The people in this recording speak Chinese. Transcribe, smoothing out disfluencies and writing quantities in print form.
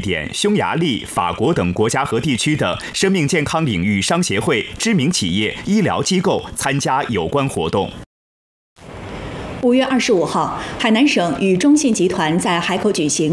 典、匈牙利、法国等国家和地区的生命健康领域商协会、知名企业、医疗机构参加有关活动。 5月25号，海南省与中信集团在海口举行